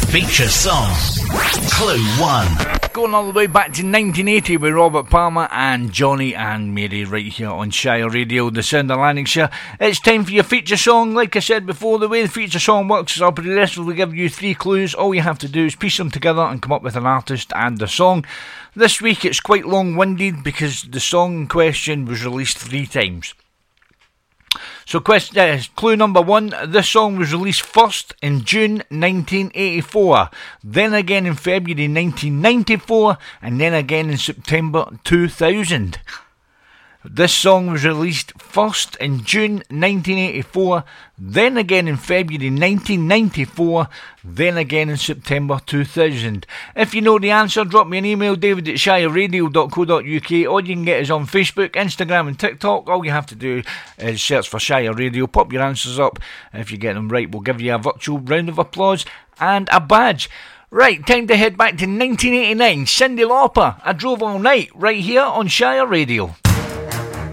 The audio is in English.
Feature Song. Clue 1. Going all the way back to 1980 with Robert Palmer and Johnny and Mary right here on Shire Radio, the sound of Lanarkshire. It's time for your feature song. Like I said before, the way the feature song works is I'll progressively give you 3 clues. All you have to do is piece them together and come up with an artist and a song. This week it's quite long-winded because the song in question was released 3 times. So clue number 1, this song was released first in June 1984, then again in February 1994, and then again in September 2000. This song was released first in June 1984, then again in February 1994, then again in September 2000. If you know the answer, drop me an email, david@shireradio.co.uk, or you can get us on Facebook, Instagram and TikTok. All you have to do is search for Shire Radio, pop your answers up. If you get them right, we'll give you a virtual round of applause and a badge. Right, time to head back to 1989. Cyndi Lauper, I Drove All Night, right here on Shire Radio.